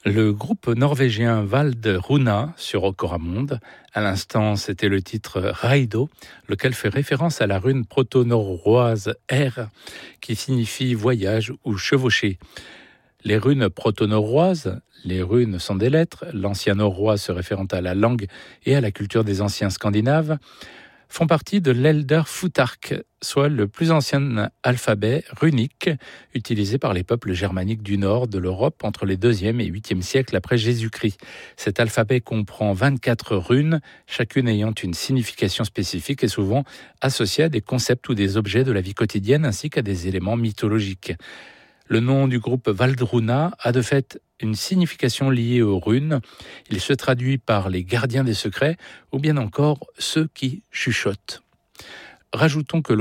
Le groupe norvégien Valderuna sur Okoramonde. À l'instant, c'était le titre Raido, lequel fait référence à la rune proto-norroise R, qui signifie voyage ou chevaucher. Les runes proto-norroises, les runes sont des lettres, l'ancien norrois se référant à la langue et à la culture des anciens scandinaves, font partie de l'Elder-Futhark, soit le plus ancien alphabet runique utilisé par les peuples germaniques du nord de l'Europe entre les 2e et 8e siècles après Jésus-Christ. Cet alphabet comprend 24 runes, chacune ayant une signification spécifique et souvent associée à des concepts ou des objets de la vie quotidienne ainsi qu'à des éléments mythologiques. Le nom du groupe Valdruna a de fait une signification liée aux runes. Il se traduit par les gardiens des secrets ou bien encore ceux qui chuchotent. Rajoutons que